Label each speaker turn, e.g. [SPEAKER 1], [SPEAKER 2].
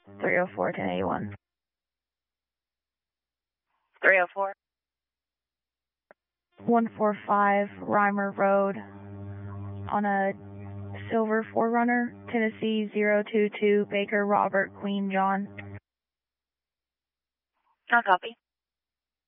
[SPEAKER 1] 304 1081.
[SPEAKER 2] 304.
[SPEAKER 1] 145 Reimer Road on a silver 4Runner, Tennessee 022, Baker Robert Queen John.
[SPEAKER 2] I'll copy.